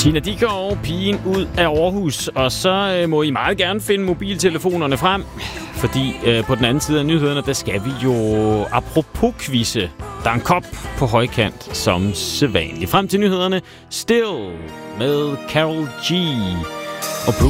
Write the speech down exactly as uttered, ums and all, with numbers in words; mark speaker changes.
Speaker 1: Tina Dickow og Pigen ud af Aarhus. Og så øh, må I meget gerne finde mobiltelefonerne frem, fordi øh, på den anden side af nyhederne, der skal vi jo apropos quizze. Der er en kop på højkant som sædvanligt. Frem til nyhederne, Still med Karol G. Og